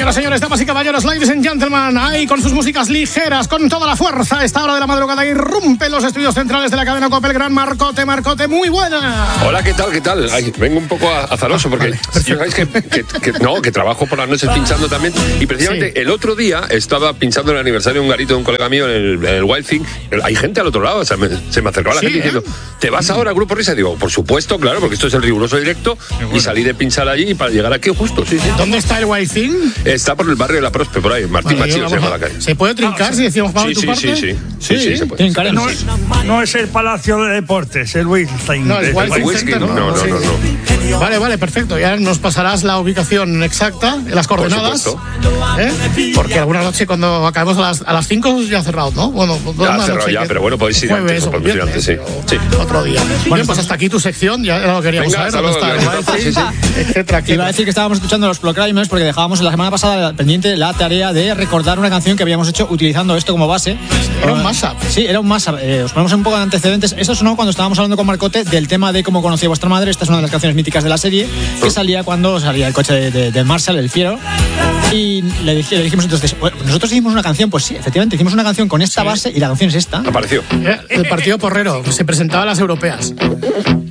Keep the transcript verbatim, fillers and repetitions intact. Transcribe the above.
Señoras, señores, damas y caballeros, ladies and gentlemen, ahí con sus músicas ligeras, con toda la fuerza, a esta hora de la madrugada irrumpe los estudios centrales de la cadena COPE, el gran Marcote. Marcote, muy buena. Hola, ¿qué tal? ¿Qué tal? Ay, vengo un poco azaroso porque vale, yo sabéis que, que, que, no, que trabajo por las noches pinchando también, y precisamente sí. El otro día estaba pinchando el aniversario de un garito de un colega mío en el, en el Wild Thing. Hay gente al otro lado, o sea, me, se me acercó a la sí, gente ¿eh? diciendo, ¿te vas ahora al Grupo Risa? Y digo, por supuesto, claro, porque esto es el riguroso directo, bueno. Y salí de pinchar allí y para llegar aquí justo, sí, sí. ¿Dónde está el Wild Thing? Está por el barrio de la Prospe, por ahí, Martín vale, Machío se llama la calle. ¿Se puede trincar ah, si decimos vamos sí, tu sí, parte? Sí, sí, sí, sí, sí, se puede. No es, no es el Palacio de Deportes, el Wild Thing. No, el Wild Thing Center, no, no, no, sí, no, sí. no. Vale, vale, perfecto. Ya nos pasarás la ubicación exacta, las coordenadas. ¿Eh? Porque alguna noche cuando acabemos a las, a las cinco ya ha cerrado, ¿no? Bueno, ya ha cerrado ya, pero bueno, podéis ir jueves, antes, o podéis ir antes, sí. sí. Otro día. Bueno, pues hasta aquí tu sección, ya lo queríamos Venga, saber. ¿Dónde está el sí, sí. etcétera, Iba a decir que estábamos escuchando los Proclaimers porque dejábamos la semana pasada pendiente la tarea de recordar una canción que habíamos hecho utilizando esto como base. Era un mashup. Sí, era un mashup. Eh, os ponemos un poco de antecedentes. Esto sonó cuando estábamos hablando con Marcote del tema de cómo conocía vuestra madre. Esta es una de las canciones míticas de la serie que salía cuando salía el coche de, de, de Marshall, el fiero. Y le, dije, le dijimos entonces, bueno, nosotros hicimos una canción, pues sí, efectivamente hicimos una canción con esta sí. base y la canción es esta. Apareció. El partido porrero, se presentaba a las europeas.